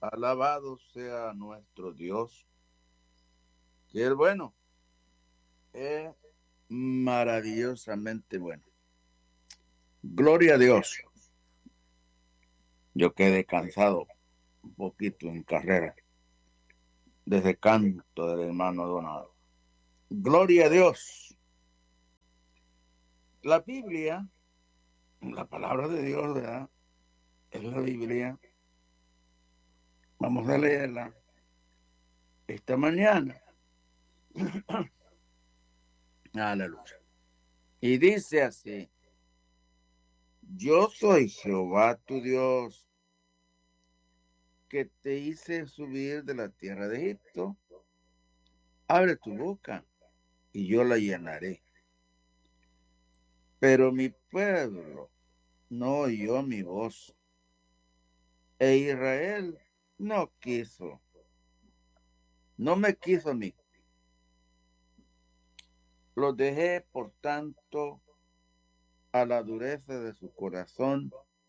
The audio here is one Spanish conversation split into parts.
Alabado sea nuestro Dios, que es bueno, es maravillosamente bueno. Gloria a Dios. Yo quedé cansado un poquito en carrera desde canto del hermano Donado. Gloria a Dios. La Biblia, la palabra de Dios, ¿verdad? Es la Biblia. Vamos a leerla esta mañana. Aleluya. Y dice así: Yo soy Jehová tu Dios, que te hice subir de la tierra de Egipto. Abre tu boca y yo la llenaré. Pero mi pueblo no oyó mi voz, e Israel no quiso, no me quiso a mí. Los dejé, por tanto, a la dureza de su corazón.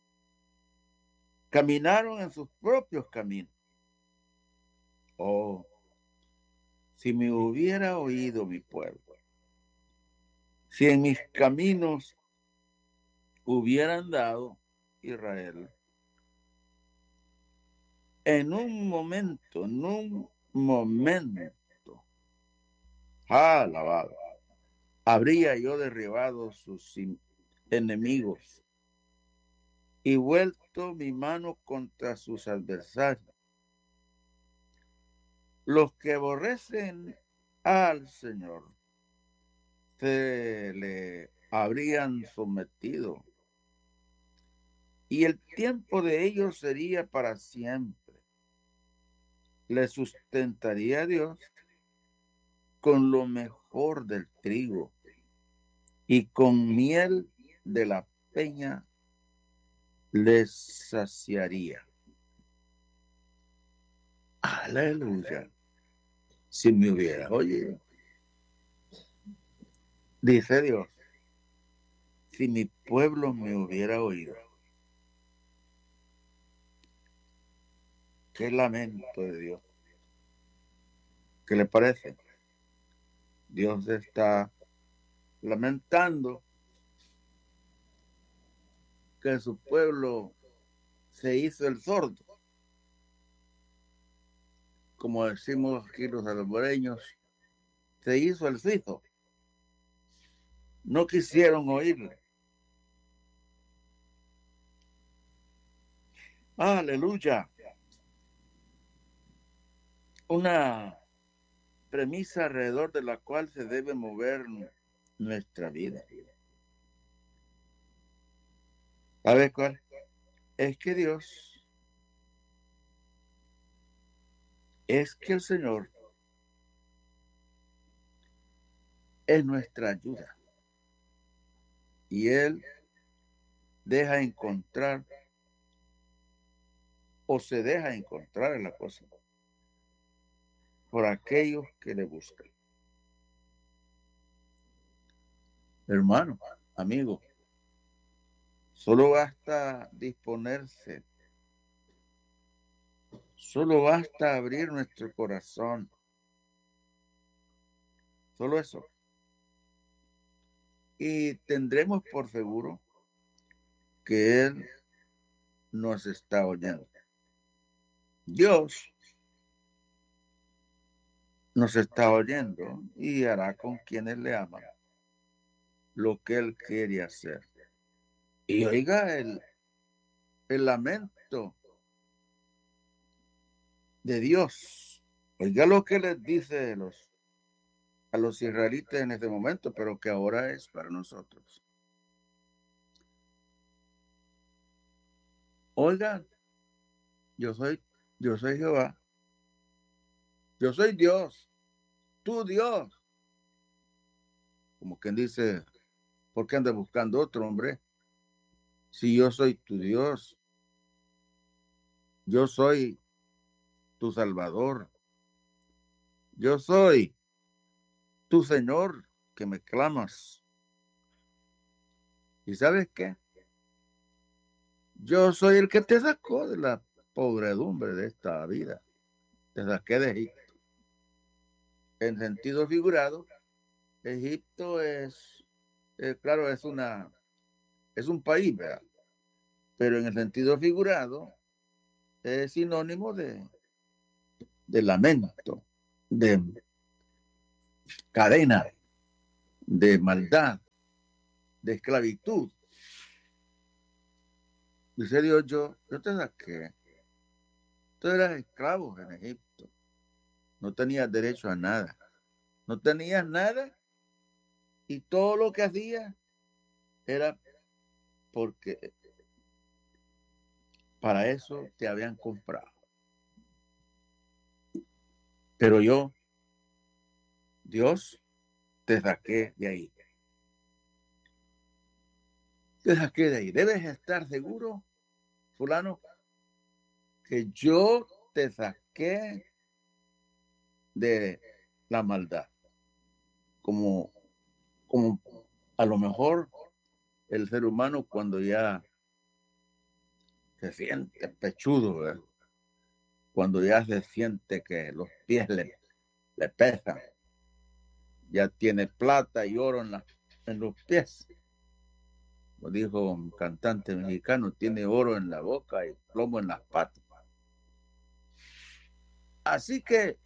Caminaron en sus propios caminos. Oh, si me hubiera oído mi pueblo, si en mis caminos hubiera andado Israel, en un momento, alabado, habría yo derribado sus enemigos y vuelto mi mano contra sus adversarios. Los que aborrecen al Señor se le habrían sometido, y el tiempo de ellos sería para siempre. Le sustentaría Dios con lo mejor del trigo, y con miel de la peña les saciaría. Aleluya. Si me hubiera oído, dice Dios, si mi pueblo me hubiera oído. Qué lamento de Dios. ¿Qué le parece? Dios está lamentando que su pueblo se hizo el sordo. Como decimos aquí los salvadoreños, se hizo el suizo. No quisieron oírle. Aleluya. Una premisa alrededor de la cual se debe mover nuestra vida. ¿Sabes cuál? Es que Dios, es que el Señor es nuestra ayuda. Y Él deja encontrar, o se deja encontrar en la cosa, por aquellos que le buscan. Hermano, amigo, solo basta disponerse, solo basta abrir nuestro corazón. Solo eso. Y tendremos por seguro que Él nos está oyendo. Dios nos está oyendo y hará con quienes le aman lo que Él quiere hacer. Y oiga el lamento de Dios. Oiga lo que les dice a los israelitas en este momento, pero que ahora es para nosotros. Oigan, yo soy Jehová, yo soy Dios, tu Dios. Como quien dice, ¿por qué andas buscando otro hombre? Si yo soy tu Dios, yo soy tu Salvador, yo soy tu Señor que me clamas. ¿Y sabes qué? Yo soy el que te sacó de la podredumbre de esta vida. Te saqué de Egipto. En sentido figurado, Egipto es claro, es un país, ¿verdad? Pero en el sentido figurado es sinónimo de lamento, de cadena, de maldad, de esclavitud. Dice Dios, yo te saqué. Tú eras esclavo en Egipto. No tenías derecho a nada. No tenías nada y todo lo que hacías era porque para eso te habían comprado. Pero yo, Dios, te saqué de ahí. Te saqué de ahí. Debes estar seguro, fulano, que yo te saqué de la maldad. Como a lo mejor el ser humano cuando ya se siente pechudo, ¿verdad? Cuando ya se siente que los pies le pesan, ya tiene plata y oro en los pies. Como dijo un cantante mexicano, tiene oro en la boca y plomo en las patas. Así que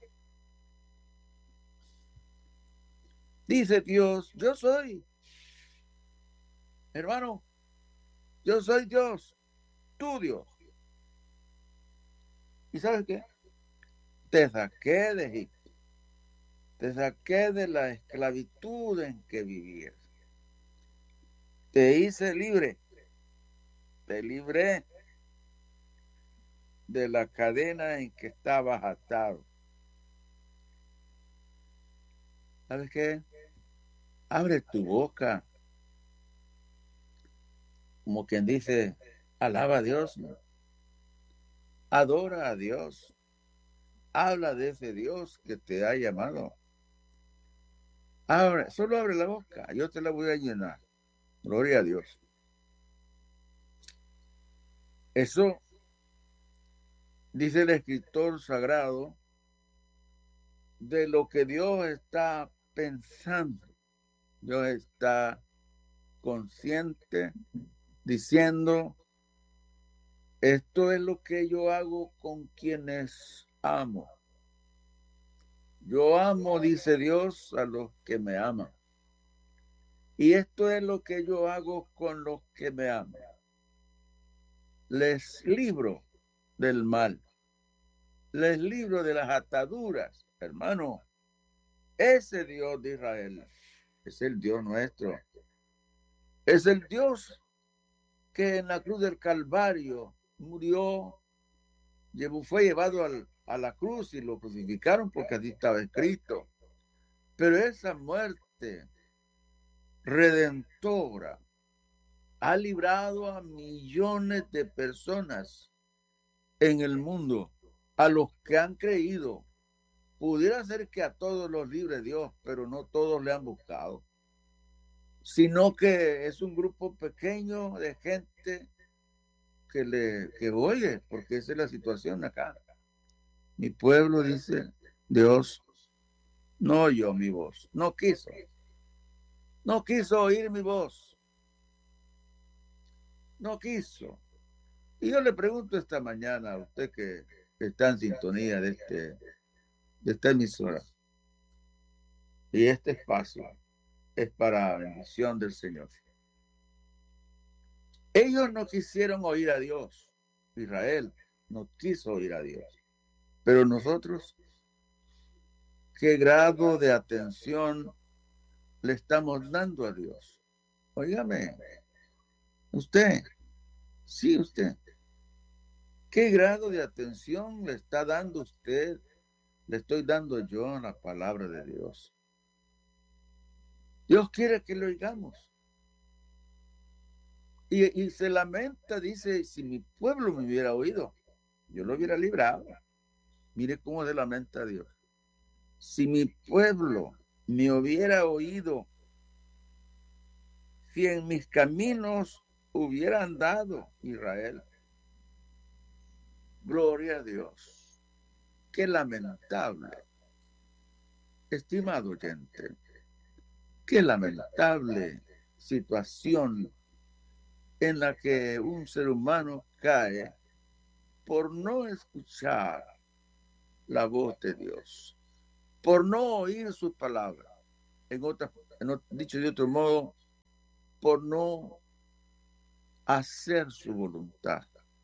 dice Dios, yo soy, hermano, yo soy Dios, tu Dios. ¿Y sabes qué? Te saqué de Egipto, te saqué de la esclavitud en que vivías. Te hice libre, te libré de la cadena en que estabas atado. ¿Sabes qué? Abre tu boca, como quien dice, alaba a Dios, ¿no? Adora a Dios, habla de ese Dios que te ha llamado. Solo abre la boca, yo te la voy a llenar. Gloria a Dios. Eso dice el escritor sagrado de lo que Dios está pensando. Dios está consciente diciendo, esto es lo que yo hago con quienes amo. Yo amo, dice Dios, a los que me aman. Y esto es lo que yo hago con los que me aman. Les libro del mal. Les libro de las ataduras. Hermano, ese Dios de Israel es el Dios nuestro. Es el Dios que en la cruz del Calvario murió, fue llevado a la cruz y lo crucificaron porque así estaba escrito. Pero esa muerte redentora ha librado a millones de personas en el mundo, a los que han creído. Pudiera ser que a todos los libre Dios, pero no todos le han buscado, sino que es un grupo pequeño de gente que oye, porque esa es la situación acá. Mi pueblo, dice Dios, no oyó mi voz, no quiso oír mi voz, no quiso. Y yo le pregunto esta mañana a usted que está en sintonía de esta emisora, y este espacio es para bendición del Señor. Ellos no quisieron oír a Dios. Israel no quiso oír a Dios. Pero nosotros, ¿qué grado de atención le estamos dando a Dios? Óigame, usted, sí, usted. ¿Qué grado de atención le está dando usted? Le estoy dando yo a la palabra de Dios. Dios quiere que lo oigamos. Y se lamenta, dice, si mi pueblo me hubiera oído, yo lo hubiera librado. Mire cómo se lamenta Dios. Si mi pueblo me hubiera oído, si en mis caminos hubiera andado Israel, Gloria a Dios. Qué lamentable, estimado oyente, qué lamentable situación en la que un ser humano cae por no escuchar la voz de Dios, por no oír su palabra. Dicho de otro modo, por no hacer su voluntad.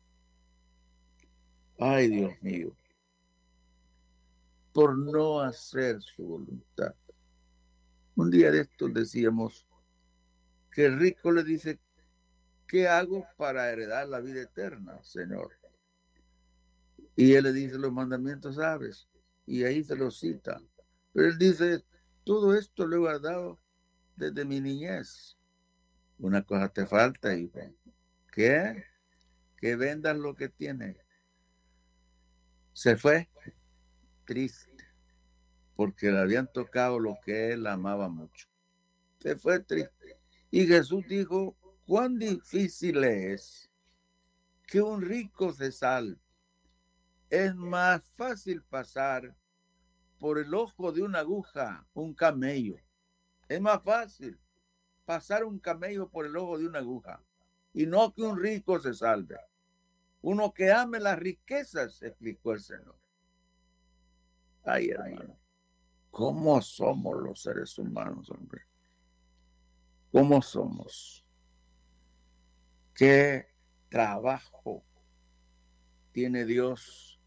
Ay, Dios mío, por no hacer su voluntad. Un día de estos decíamos que el rico le dice, ¿qué hago para heredar la vida eterna, Señor? Y él le dice, los mandamientos sabes, y ahí se los cita. Pero él dice, todo esto lo he guardado desde mi niñez. Una cosa te falta, hijo. ¿Qué? Que vendas lo que tienes. Se fue triste, porque le habían tocado lo que él amaba mucho. Se fue triste. Y Jesús dijo, cuán difícil es que un rico se salve. Es más fácil pasar por el ojo de una aguja un camello. Es más fácil pasar un camello por el ojo de una aguja y no que un rico se salve. Uno que ame las riquezas, explicó el Señor. Ay, hermano, ¿cómo somos los seres humanos, hombre? ¿Cómo somos? ¿Qué trabajo tiene Dios,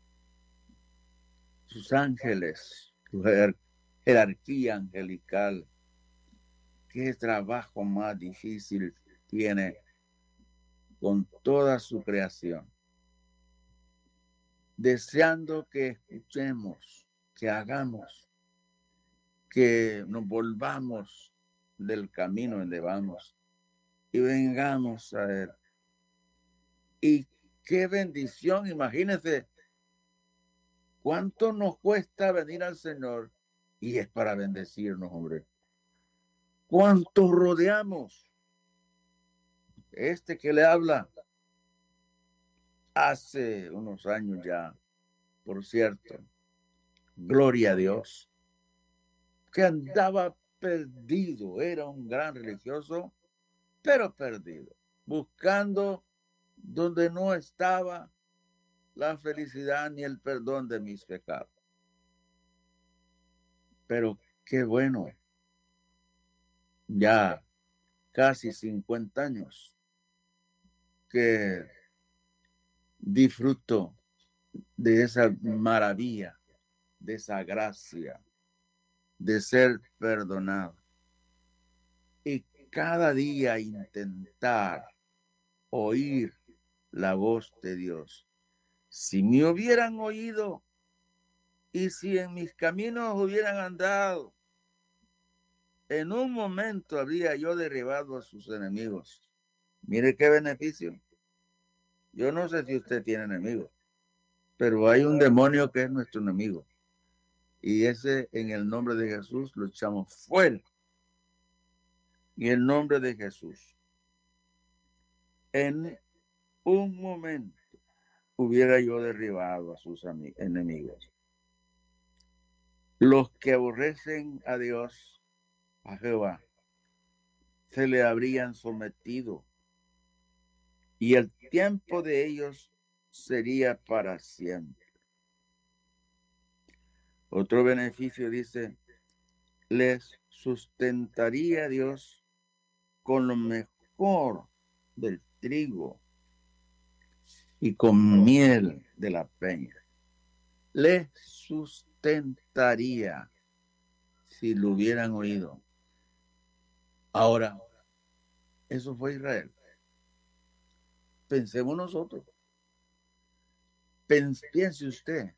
sus ángeles, su jerarquía angelical? ¿Qué trabajo más difícil tiene con toda su creación? Deseando que escuchemos, que hagamos, que nos volvamos del camino donde vamos y vengamos a Él. Y qué bendición, imagínense cuánto nos cuesta venir al Señor y es para bendecirnos, hombre. ¿Cuánto rodeamos? Este que le habla hace unos años ya, por cierto, gloria a Dios, que andaba perdido, era un gran religioso, pero perdido, buscando donde no estaba la felicidad ni el perdón de mis pecados. Pero qué bueno, ya casi 50 años que disfruto de esa maravilla, de esa gracia, de ser perdonado. Y cada día intentar oír la voz de Dios. Si me hubieran oído y si en mis caminos hubieran andado, en un momento habría yo derribado a sus enemigos. Mire qué beneficio. Yo no sé si usted tiene enemigos, pero hay un demonio que es nuestro enemigo. Y ese en el nombre de Jesús lo echamos fuera. Y en el nombre de Jesús, en un momento hubiera yo derribado a sus enemigos. Los que aborrecen a Dios, a Jehová, se le habrían sometido y el tiempo de ellos sería para siempre. Otro beneficio dice, les sustentaría Dios con lo mejor del trigo y con miel de la peña. Les sustentaría si lo hubieran oído. Ahora, eso fue Israel. Pensemos nosotros. Piense usted,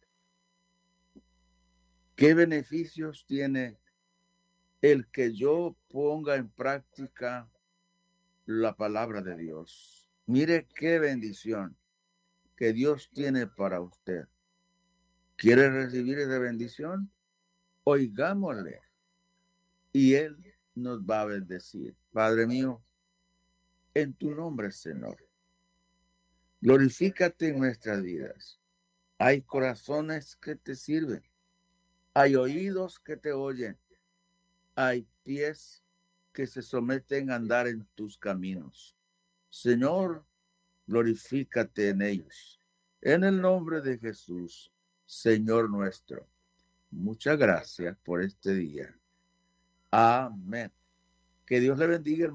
¿qué beneficios tiene el que yo ponga en práctica la palabra de Dios? Mire qué bendición que Dios tiene para usted. ¿Quiere recibir esa bendición? Oigámosle y Él nos va a bendecir. Padre mío, en tu nombre, Señor, Glorifícate en nuestras vidas. Hay corazones que te sirven. Hay oídos que te oyen. Hay pies que se someten a andar en tus caminos. Señor, glorifícate en ellos. En el nombre de Jesús, Señor nuestro. Muchas gracias por este día. Amén. Que Dios le bendiga, hermano.